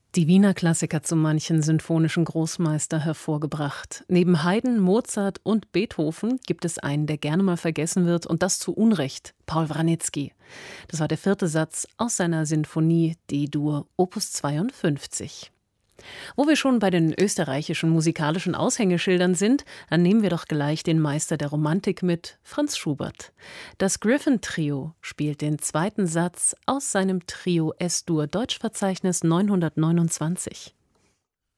Die Wiener Klassiker zu manchen sinfonischen Großmeister hervorgebracht. Neben Haydn, Mozart und Beethoven gibt es einen, der gerne mal vergessen wird, und das zu Unrecht: Paul Wranitzky. Das war der 4. Satz aus seiner Sinfonie D-Dur, Opus 52. Wo wir schon bei den österreichischen musikalischen Aushängeschildern sind, dann nehmen wir doch gleich den Meister der Romantik mit, Franz Schubert. Das Griffin-Trio spielt den 2. Satz aus seinem Trio S-Dur, Deutschverzeichnis 929.